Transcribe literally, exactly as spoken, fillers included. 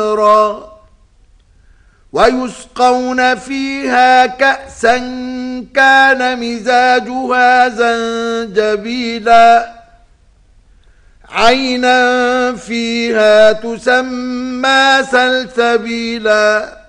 خضرا ويسقون فيها كأسا كان مزاجها زنجبيلا عينا فيها تسمى سلسبيلا